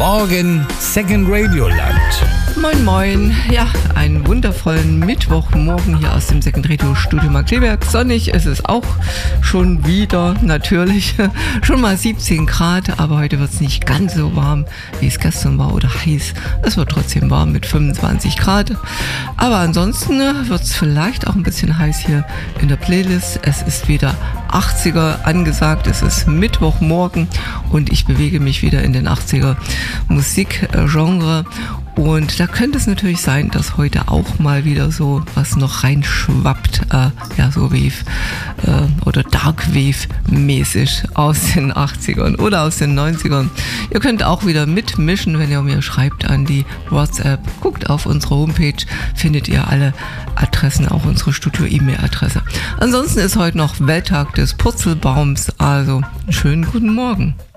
Morgen Second Radio Land. Moin moin, ja, einen wundervollen Mittwochmorgen hier aus dem Second Radio Studio Markkleeberg. Sonnig ist es auch schon wieder, natürlich, schon mal 17 Grad, aber heute wird es nicht ganz so warm, wie es gestern war oder heiß. Es wird trotzdem warm mit 25 Grad, aber ansonsten wird es vielleicht auch ein bisschen heiß hier in der Playlist. Es ist wieder 80er angesagt, es ist Mittwochmorgen und ich bewege mich wieder in den 80er Musikgenre. Und da könnte es natürlich sein, dass heute auch mal wieder so was noch reinschwappt, so Wave oder Dark Wave mäßig aus den 80ern oder aus den 90ern. Ihr könnt auch wieder mitmischen, wenn ihr mir schreibt an die WhatsApp. Guckt auf unsere Homepage, findet ihr alle Adressen, auch unsere Studio-E-Mail-Adresse. Ansonsten ist heute noch Welttag des Purzelbaums, also einen schönen guten Morgen.